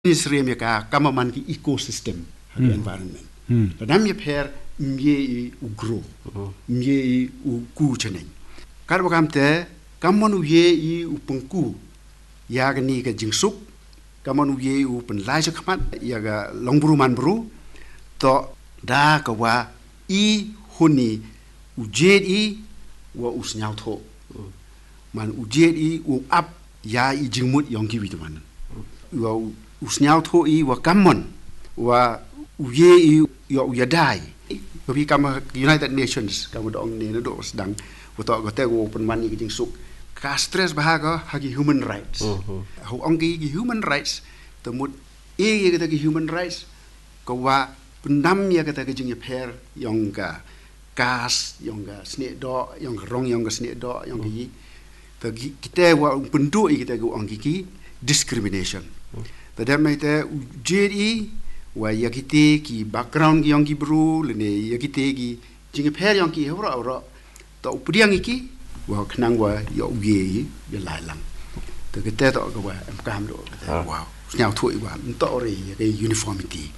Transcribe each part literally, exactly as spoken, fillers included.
Israel ka kamaman ki ecosystem hmm. environment. Hmm. Padam ye per mye u grow. Mye u ku chene. Kar bakam te kamon u ye i u pengku ya ga ni ga jingsuk kamon u ye u pen laja khamat ya ga longbru man bru to da ka wa i huni u jed i wa u snyau tho. Man u jed i u ap ya i jingmut yong ki wi man. Wa usnyau tho i wa kamon wa uye i yo yadai bi kama United Nations kama dong ne do sedang wa to ga te go pen man i jing suk ka stress bahaga hagi human rights ho ongi gi human rights temut e ye ga human rights ko wa pendam ya ga ta jing per yong ga kas yong ga sne do yong rong yong ga sne do yong gi ta kita wa pendu i kita go ongi ki discrimination. Tadam ite ujeri wa yakite ki background yang ki bru lene yakite ki jinge per yang ki hora ora to upriang iki wa khnang wa yo ye be lai lang to kete to ko wa am kam do wow nyao thui wa to ri cái uniformity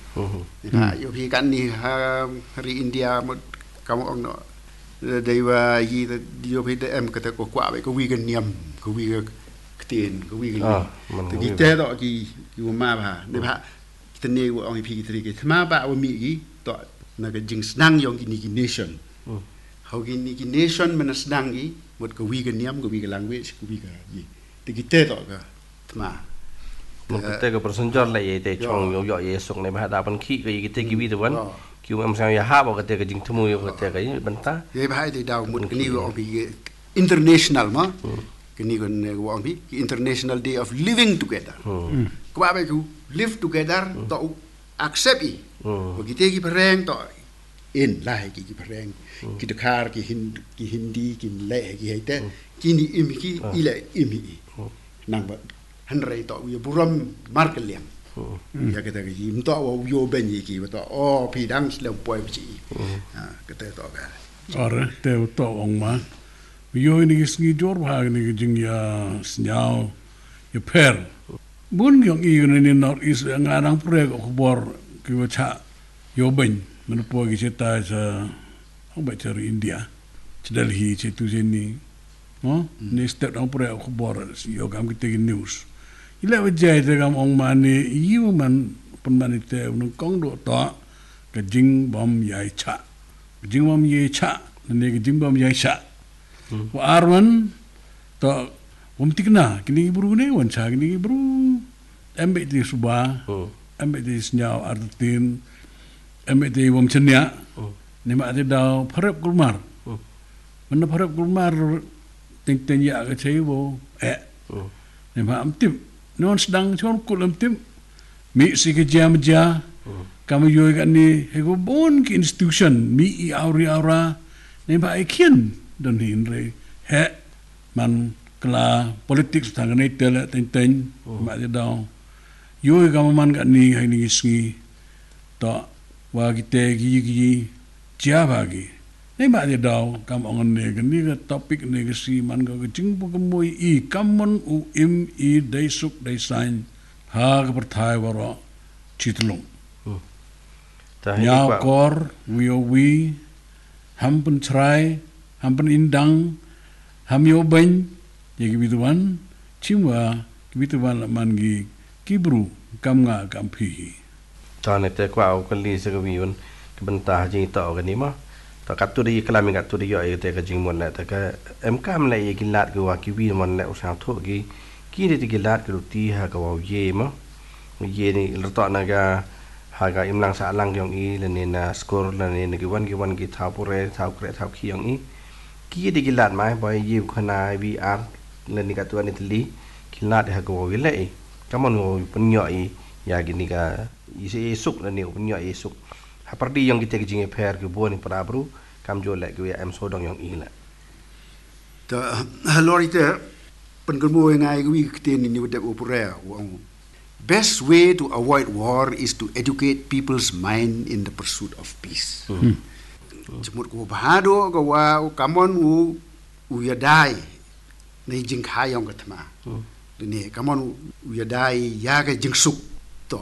na yo phi kan ni hari India một kam ong no dei wa yi yo phi de em kete ko kwa be ko wi gan niam ko wi tiền có vì cái thì cái té đó thì cái mà bà để bà cái này của ông thì cái mà bà ở Mỹ cái đó là cái chính năng dùng cái cái nation hầu cái cái nation mình là năng cái một cái vì cái niệm cái vì cái language cái vì cái gì thì cái té đó cái mà một cái cái persenjor là vậy để trong nhiều giỏi sọc này mà đã ban khí cái cái cái vì đó vẫn kiểu em sao ya ha vào cái cái chính thum cái cái bắn ta cái bài thì đào một cái này ông bị international mà kini kon wong bi International Day of Living Together. Hmm. Kwa ba ku live together hmm. to accept i. Hmm. Kita ki pereng to in lai ki ki pereng. Hmm. Ki dekar ki hind ki hindi ki le ki hete hmm. kini imi ki ah. ile imi. Hmm. Nang ba hanrei to wi buram markeliam. Hmm. Ya kita ki mto wa yo ben ki to o pi dang le poi chi. Ah kita to ka. Ora te to ong ma. Yo ini kisngi jor bahag ni jing ya snyao ya per bun yong i ni north east ngarang pre ko bor ki cha yo ben men po ki cheta sa hong ba chari India Delhi che tu ni no ni step dong pre ko bor yo gam ki te news ile wa jai te gam ong mani yu man pun mani te un kong do to ka jing bom yai cha jing bom yai cha ni ki jing bom yai cha wa arman to umtikna kini buru ne wancha kini buru embe di suba embe di snyao artin embe di wom chenya ne ma de daw pharap kulmar man pharap kulmar ting ting ya ga chei bo e ne ma am tim non sedang chon kul am tim mi si ke jam ja kam yo ga ni he go bon ki institution mi i auri aura ne ba e kien dan hinre he man kala politik tang ne tele ten ten ma de daw yo ga man ga ni hai ni ski to wa gi te gi gi ja ba gi ne ma de daw kam ong ne ga ni ga topic ne ga si man ga jing bu moi i kamon u im i dai suk dai sain ha ga per thai waro chitlung ya kor wi wi ham pun try hampan indang hamyo ban ye gibituan chimwa gibituan man gi kibru kam nga kam phi ta ne te kwa au kali se gi won ke banta ji to ga ni ma ta kat tu ri kala mi kat tu ri yo te ka jing mon la ta ka em kam la ye gilat gi wa ki wi mon la usang tho gi ki ri ti gilat gi ti ha ka wa ye ma ye ni lo to na ga ha ga im lang sa lang yong i le ne na score la ne gi wan gi wan gi tha pure tha kre tha khi yong i ki de gilat mai boy yiu khana vi ar le ni ka tu ani tli gilat ha go wi le kamon go pen nyo i ya gi ni ka i se suk le ni pen nyo i suk ha pardi yong gi te gi per gi bo ni pra bru kam jo le gi em so dong yong i la to halori te pen ko mo ngai gi te ni ni de opure wong best way to avoid war is to educate people's mind in the pursuit of peace. Hmm. Jemut ko bahado ko wa kamon u u yadai nei jing khayong ka thama ne kamon u yadai ya ga jing suk